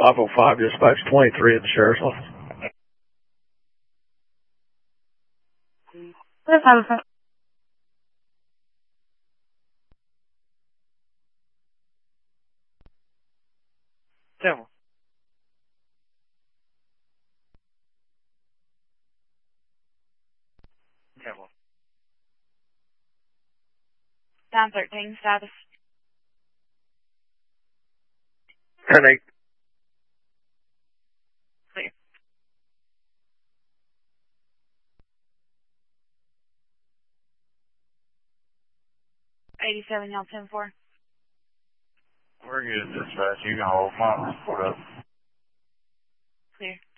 505, dispatch 23 at the sheriff's office. Several. Several. 913 status. 10-8. Clear. 87, y'all 10-4. We're good, dispatch. You can hold. Mom, report up. Clear.